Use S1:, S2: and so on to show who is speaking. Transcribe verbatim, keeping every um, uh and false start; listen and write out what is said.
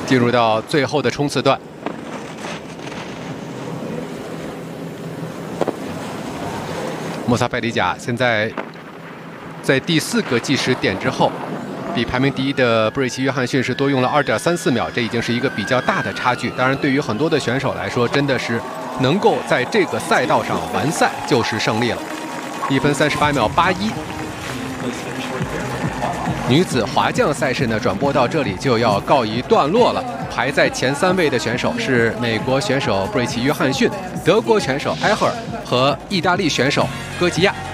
S1: 进入到最后的冲刺段。莫萨贝里贾现在在第四个计时点之后，比排名第一的布瑞奇·约翰逊是多用了 二点三四秒，这已经是一个比较大的差距。当然，对于很多的选手来说，真的是能够在这个赛道上完赛就是胜利了。一分三十八秒八一。女子滑降赛事呢，转播到这里就要告一段落了。排在前三位的选手是美国选手布瑞奇·约翰逊、德国选手埃赫尔和意大利选手戈吉亚。